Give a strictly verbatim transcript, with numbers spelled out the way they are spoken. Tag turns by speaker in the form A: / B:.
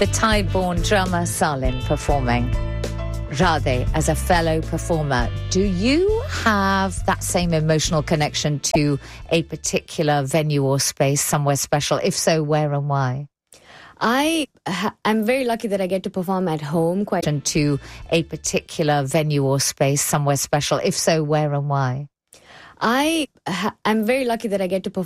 A: the Thai-born drummer Salin performing Radhe as a fellow performer. Do you have that same emotional connection to a particular venue or space, somewhere special? If so, where and why?
B: I am very lucky that I get to perform at home quite
A: to a particular venue or space, somewhere special. If so, where and why?
B: I am very lucky that I get to perform